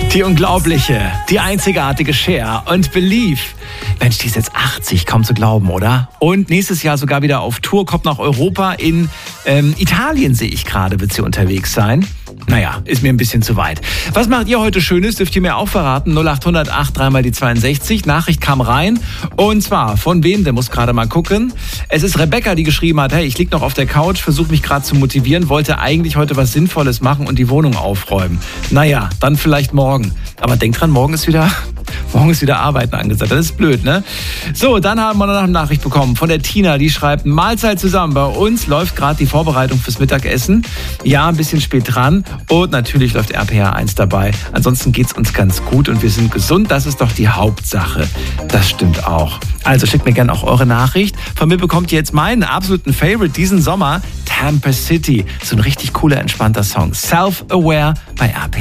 Die unglaubliche, die einzigartige Cher und Believe. Mensch, die ist jetzt 80, kaum zu glauben, oder? Und nächstes Jahr sogar wieder auf Tour, kommt nach Europa. In Italien sehe ich gerade, wird sie unterwegs sein. Naja, ist mir ein bisschen zu weit. Was macht ihr heute Schönes? Dürft ihr mir auch verraten? 0800 83 die 62. Nachricht kam rein. Und zwar, von wem? Der muss gerade mal gucken. Es ist Rebecca, die geschrieben hat, hey, ich lieg noch auf der Couch, versuche mich gerade zu motivieren, wollte eigentlich heute was Sinnvolles machen und die Wohnung aufräumen. Naja, dann vielleicht morgen. Aber denkt dran, morgen ist wieder Arbeiten angesagt. Das ist blöd, ne? So, dann haben wir noch eine Nachricht bekommen von der Tina, die schreibt, Mahlzeit zusammen. Bei uns läuft gerade die Vorbereitung fürs Mittagessen. Ja, ein bisschen spät dran. Und natürlich läuft RPR 1 dabei. Ansonsten geht's uns ganz gut und wir sind gesund. Das ist doch die Hauptsache. Das stimmt auch. Also schickt mir gerne auch eure Nachricht. Von mir bekommt ihr jetzt meinen absoluten Favorite diesen Sommer, Tampa City. So ein richtig cooler, entspannter Song. Self-Aware bei RPR.